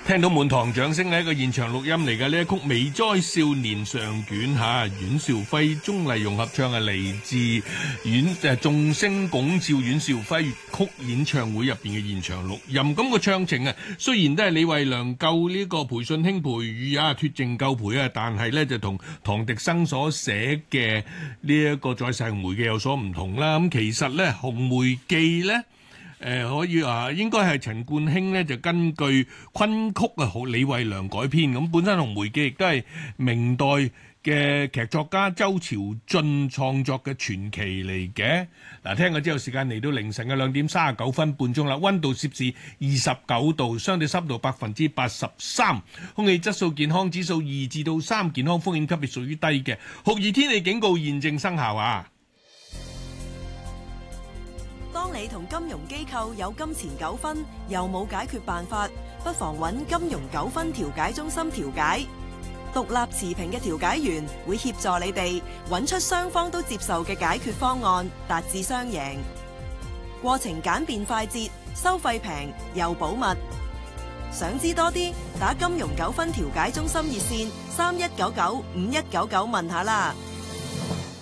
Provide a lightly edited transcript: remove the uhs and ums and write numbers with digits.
聽到滿堂掌聲係一個現場錄音嚟嘅，呢一曲《美哉少年上卷》阮兆輝、鍾麗蓉合唱係嚟自眾星拱照阮兆輝粵曲演唱會入邊嘅現場錄音。咁個唱情雖然都係李慧良救呢個培順兄培宇脫證救培但係咧就同唐滌生所寫嘅呢一個再世紅梅記有所唔同啦。咁其實咧紅梅記咧可以話應該係陳冠興咧就根據昆曲李慧良改編。咁本身紅梅記亦都係明代嘅劇作家周朝俊創作嘅傳奇嚟嘅。嗱，聽過之後時間嚟到凌晨嘅2點39分半鐘啦，溫度攝氏29度，相對濕度83%，空氣質素健康指數2至3，健康風險級別屬於低嘅。酷熱天氣警告現正生效啊！ 當你同金融機構有金錢糾紛又冇解決辦法，不妨揾金融糾紛調解中心調解。獨立持平嘅調解員會協助你哋揾出雙方都接受嘅解決方案，達至雙贏。過程簡便快捷，收費平又保密。想知多啲，打金融糾紛調解中心熱線31995199問下啦。